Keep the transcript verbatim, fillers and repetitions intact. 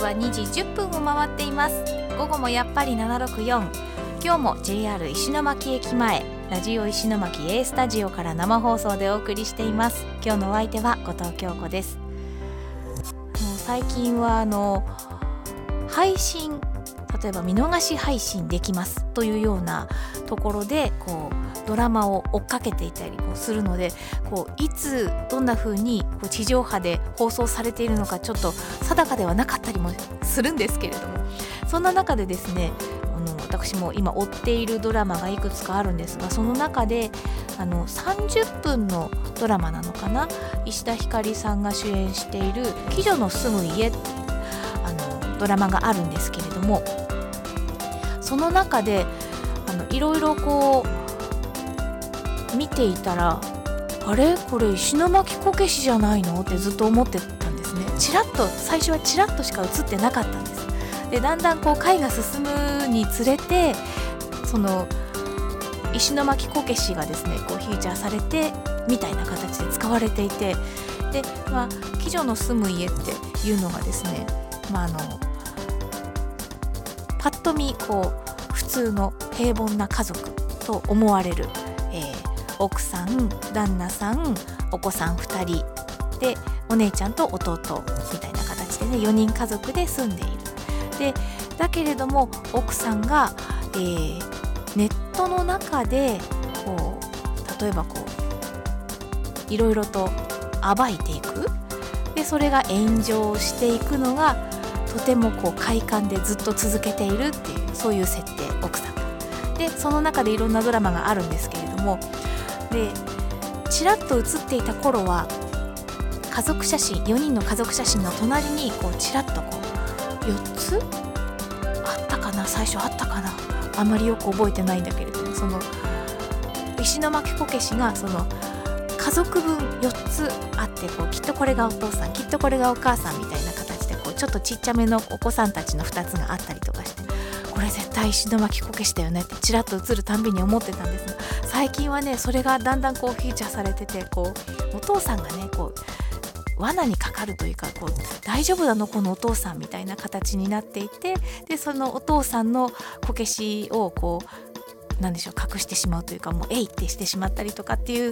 はにじじゅっぷんを回っています。午後もやっぱりななろくよん、今日も ジェイアール 石巻駅前ラジオ石巻 A スタジオから生放送でお送りしています。今日のお相手は後藤京子です。もう最近はあの配信、例えば見逃し配信できますというようなところでこうドラマを追っかけていたりもするので、こういつどんな風にこう地上波で放送されているのかちょっと定かではなかったりもするんですけれども、そんな中でですね、あの私も今追っているドラマがいくつかあるんですが、その中であのさんじゅっぷんのドラマなのかな、石田ひかりさんが主演している鬼女の住む家っていうあのドラマがあるんですけれども、その中であのいろいろこう見ていたら、あれこれ石巻こけしじゃないのってずっと思ってたんですね。チラッと、最初はチラッとしか映ってなかったんです。でだんだんこう回が進むにつれて、その石巻こけしがですねこうフィーチャーされてみたいな形で使われていて、で、まあ、鬼女の住む家っていうのがですね、まあ、あのパッと見こう普通の平凡な家族と思われる、えー、奥さん、旦那さん、お子さんふたりでお姉ちゃんと弟みたいな形でねよにん家族で住んでいる。でだけれども奥さんが、えー、ネットの中でこう例えばこういろいろと暴いていく。でそれが炎上していくのがとてもこう快感でずっと続けているっていう、そういう設定、奥さんが。でその中でいろんなドラマがあるんですけれども、でちらっと映っていた頃は家族写真、よにんの家族写真の隣にこうちらっとこうよっつあったかな、最初あったかな、あんまりよく覚えてないんだけれども、その石巻こけしがその家族分よっつあって、こうきっとこれがお父さん、きっとこれがお母さんみたいな形でこうちょっとちっちゃめのお子さんたちのふたつがあったりとかして、これ絶対石巻こけしだよねってちらっと映るたんびに思ってたんですが、最近はねそれがだんだんこうフィーチャーされてて、こうお父さんがねこう罠にかかるというか、こう大丈夫なのこのお父さんみたいな形になっていて、でそのお父さんのこけしをこうなんでしょう隠してしまうというか、もうえいってしてしまったりとかっていう